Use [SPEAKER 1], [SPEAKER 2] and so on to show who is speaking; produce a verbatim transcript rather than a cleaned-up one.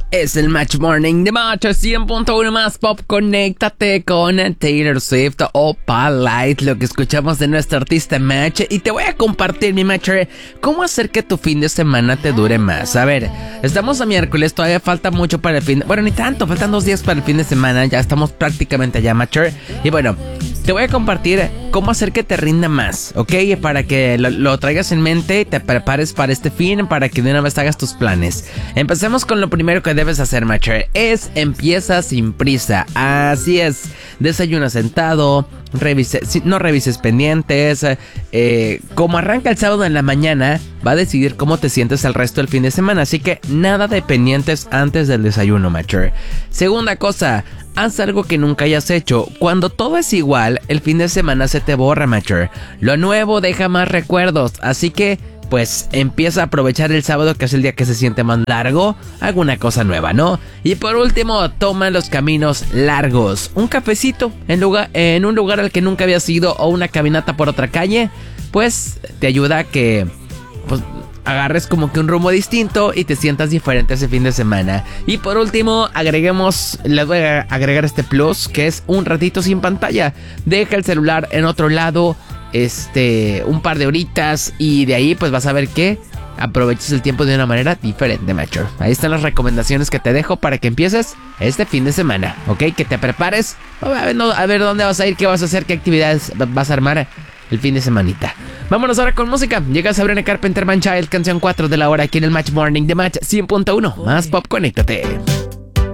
[SPEAKER 1] Es el Match Morning de Match cien punto uno más pop. Conéctate con Taylor Swift o Light, lo que escuchamos de nuestro artista Match. Y te voy a compartir, mi Matcher, cómo hacer que tu fin de semana te dure más. A ver, estamos a miércoles, todavía falta mucho para el fin. Bueno, ni tanto, faltan dos días para el fin de semana. Ya estamos prácticamente allá, Matcher. Y bueno, te voy a compartir cómo hacer que te rinda más, ¿ok? Para que lo, lo traigas en mente y te prepares para este fin, para que de una vez hagas tus planes. Empecemos con lo primero que debes hacer, Matcher. Es empieza sin prisa. Así es. Desayuna sentado, revise, no revises pendientes. Eh, como arranca el sábado en la mañana, va a decidir cómo te sientes el resto del fin de semana. Así que nada de pendientes antes del desayuno, Matcher. Segunda cosa, haz algo que nunca hayas hecho. Cuando todo es igual, el fin de semana se te borra, Matcher. Lo nuevo deja más recuerdos, así que pues empieza a aprovechar el sábado, que es el día que se siente más largo. Alguna cosa nueva, ¿no? Y por último, toma los caminos largos. Un cafecito en, lugar, en un lugar al que nunca habías ido, o una caminata por otra calle, pues te ayuda a que pues agarres como que un rumbo distinto y te sientas diferente ese fin de semana. Y por último, agreguemos, les voy a agregar este plus, que es un ratito sin pantalla. Deja el celular en otro lado, este, un par de horitas, y de ahí pues vas a ver que aproveches el tiempo de una manera diferente, Matcher. Ahí están las recomendaciones que te dejo para que empieces este fin de semana, ¿ok? Que te prepares, a ver, no, a ver dónde vas a ir, qué vas a hacer, qué actividades vas a armar el fin de semanita. Vámonos ahora con música. Llega Sabrina Carpenter, Man Child, canción cuatro de la hora aquí en el Match Morning de Match cien punto uno. Más pop, conéctate.